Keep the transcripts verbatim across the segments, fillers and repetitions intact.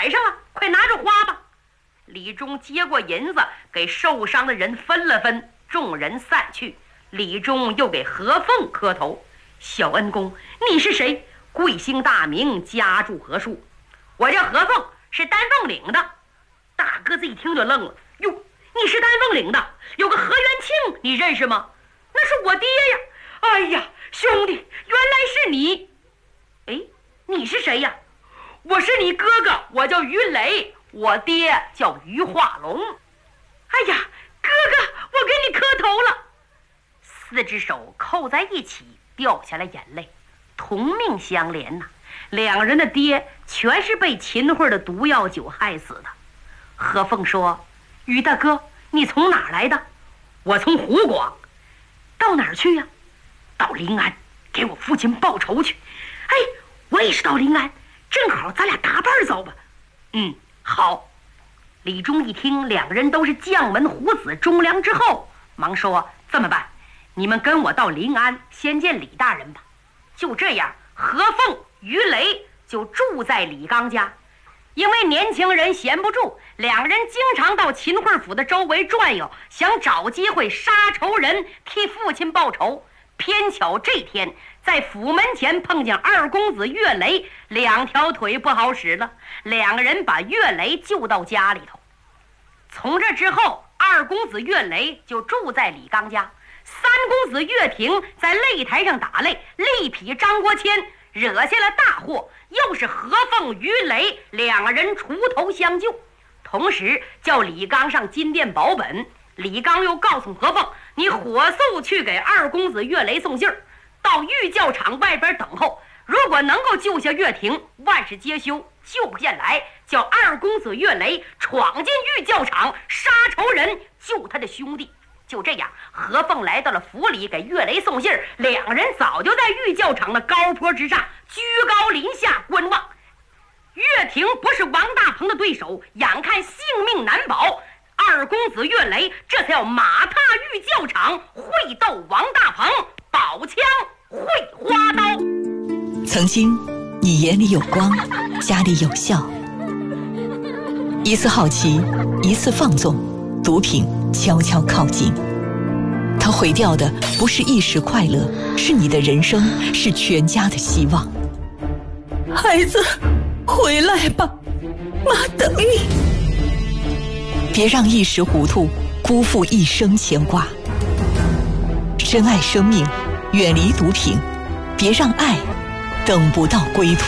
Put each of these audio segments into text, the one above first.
赶上了，快拿着花吧。李忠接过银子，给受伤的人分了分，众人散去。李忠又给何凤磕头：小恩公，你是谁？贵姓大名？家住何处？我叫何凤，是丹凤岭的。大个子一听就愣了：哟，你是丹凤岭的？有个何元庆，你认识吗？那是我爹呀！哎呀，兄弟，原来是你！哎，你是谁呀？我是你哥哥，我叫于雷，我爹叫于化龙。哎呀，哥哥，我给你磕头了。四只手扣在一起，掉下了眼泪，同命相连呐、啊。两人的爹全是被秦桧的毒药酒害死的。何凤说：于大哥，你从哪儿来的？我从湖广。到哪儿去呀？到临安，给我父亲报仇去。哎，我也是到临安，正好咱俩搭伴走吧。嗯，好。李忠一听两个人都是将门虎子忠良之后，忙说：这么办，你们跟我到临安先见李大人吧。就这样，何凤、于雷就住在李刚家。因为年轻人闲不住，两个人经常到秦桧府的周围转悠，想找机会杀仇人，替父亲报仇。偏巧这天在府门前碰见二公子岳雷，两条腿不好使了，两个人把岳雷救到家里头。从这之后，二公子岳雷就住在李刚家，三公子岳霆在擂台上打擂，力匹张国谦，惹下了大祸，又是何凤、于雷两个人锄头相救，同时叫李刚上金殿保本。李刚又告诉何凤：你火速去给二公子岳雷送信儿，到御教场外边等候，如果能够救下岳霆，万事皆休；救不见来，叫二公子岳雷闯进御教场杀仇人，救他的兄弟。就这样，何凤来到了府里给岳雷送信儿，两人早就在御教场的高坡之上居高临下观望。岳霆不是王大鹏的对手，眼看性命难保，二公子岳雷这才要马踏御教场，会斗王大鹏，宝枪会花刀。 曾经你眼里有光，家里有笑，一次好奇，一次放纵，毒品悄悄靠近，它毁掉的不是一时快乐，是你的人生，是全家的希望。孩子，回来吧，妈等你。别让一时糊涂辜负一生牵挂，珍爱生命，远离毒品，别让爱等不到归途。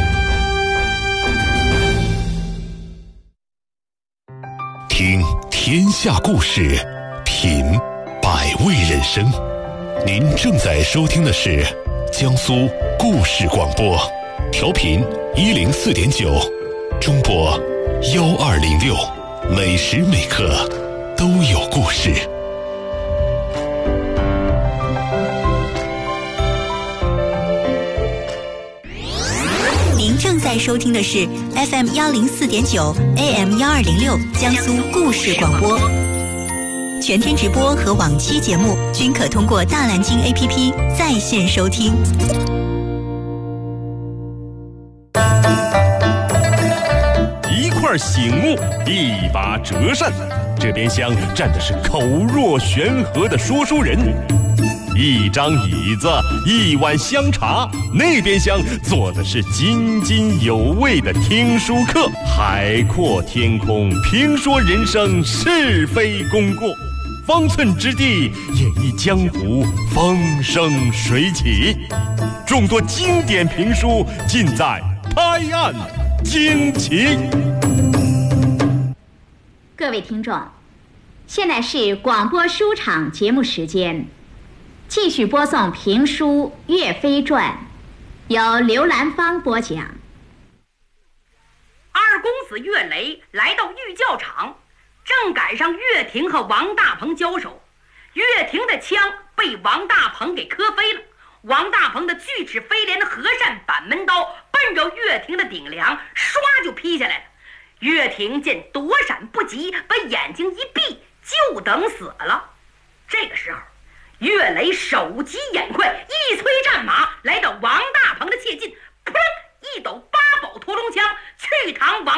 听天下故事，品百味人生。您正在收听的是江苏故事广播，调频一零四点九，中波幺二零六，每时每刻都有故事。 您正在收听的是 F M 幺零四点九 A M 幺二零六江苏故事广播，全天直播和往期节目均可通过大蓝鲸 A P P 在线收听。 一块醒目，一把折扇，这边厢站的是口若悬河的说书人，一张椅子，一碗香茶，那边厢坐的是津津有味的听书客。海阔天空，评说人生是非功过，方寸之地演绎江湖风生水起。众多经典评书尽在拍案惊奇。 各位听众，现在是广播书场节目时间，继续播送评书《岳飞传》，由刘兰芳播讲。 二公子岳雷来到御教场，正赶上岳霆和王大鹏交手。岳霆的枪被王大鹏给磕飞了，王大鹏的锯齿飞镰的和善板门刀奔着岳霆的顶梁唰就劈下来了。岳霆见躲闪不及，把眼睛一闭，就等死了。这个时候，岳雷手疾眼快，一催战马来到王大鹏的切近，扑棱一抖八宝驼龙枪，去膛王